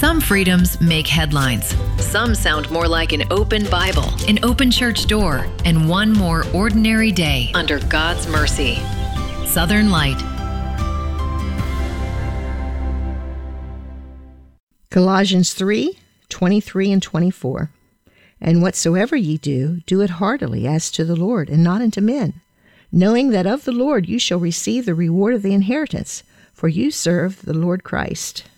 Some freedoms make headlines. Some sound more like an open Bible, an open church door, and one more ordinary day under God's mercy. Southern Light. Colossians 3:23 and 24. And whatsoever ye do, do it heartily as to the Lord, and not unto men, knowing that of the Lord you shall receive the reward of the inheritance, for you serve the Lord Christ.